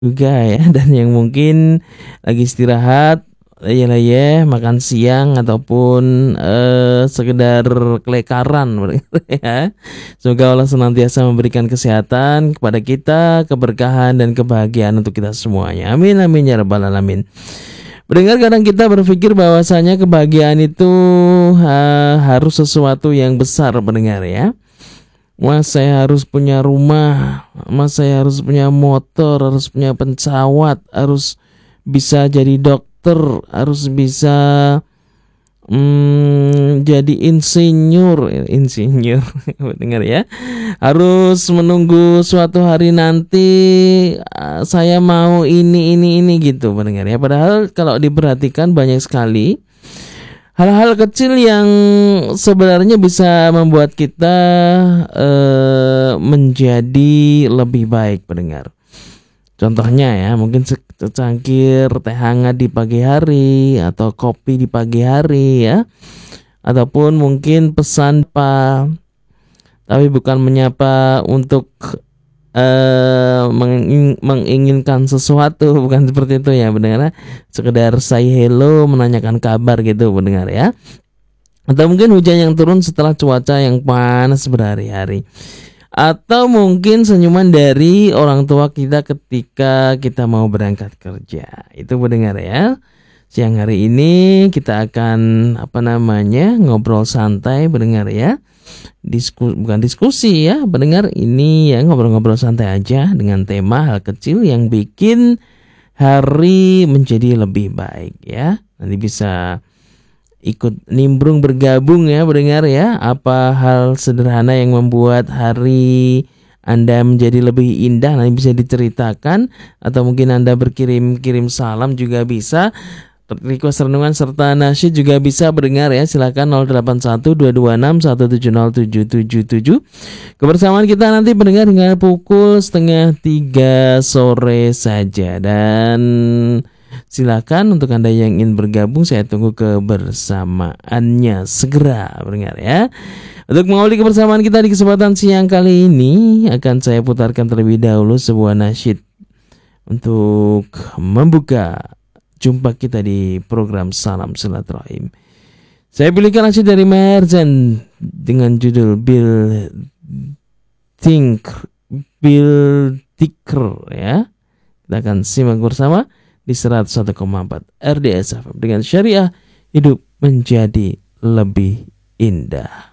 juga ya, dan yang mungkin lagi istirahat, leyeh-leyeh, makan siang ataupun sekedar kelekaran ya. Semoga Allah senantiasa memberikan kesehatan kepada kita, keberkahan dan kebahagiaan untuk kita semuanya. Amin amin ya rabbal alamin. Mendengar kadang kita berpikir bahwasanya kebahagiaan itu harus sesuatu yang besar, pendengar ya. Mas saya harus punya rumah, mas saya harus punya motor, harus punya pesawat, harus bisa jadi dokter, harus bisa jadi insinyur, dengar ya. Harus menunggu suatu hari nanti saya mau ini gitu, pendengar ya. Padahal kalau diperhatikan banyak sekali hal-hal kecil yang sebenarnya bisa membuat kita menjadi lebih baik, pendengar. Contohnya ya, mungkin secangkir teh hangat di pagi hari atau kopi di pagi hari ya. Ataupun mungkin pesan tapi bukan menyapa untuk menginginkan sesuatu, bukan seperti itu ya pendengar. Sekedar say hello, menanyakan kabar gitu pendengar ya. Atau mungkin hujan yang turun setelah cuaca yang panas berhari-hari. Atau mungkin senyuman dari orang tua kita ketika kita mau berangkat kerja. Itu pendengar ya. Siang hari ini kita akan ngobrol santai pendengar ya. Bukan diskusi ya pendengar, ini ya ngobrol-ngobrol santai aja dengan tema hal kecil yang bikin hari menjadi lebih baik ya. Nanti bisa ikut nimbrung bergabung ya pendengar ya. Apa hal sederhana yang membuat hari Anda menjadi lebih indah, nanti bisa diceritakan. Atau mungkin Anda berkirim salam juga bisa. Request renungan serta nasyid juga bisa pendengar ya. Silakan 081226170777. Kebersamaan kita nanti pendengar hingga pukul 2:30 sore saja. Dan silakan untuk Anda yang ingin bergabung, saya tunggu kebersamaannya segera pendengar ya. Untuk mengawali kebersamaan kita di kesempatan siang kali ini, akan saya putarkan terlebih dahulu sebuah nasyid untuk membuka jumpa kita di program Salam Silaturahim. Saya pilihkan nasyid dari Maher Zain dengan judul Bil Tikr ya. Kita akan simak bersama di 101,4 RDS FM dengan syariah hidup menjadi lebih indah.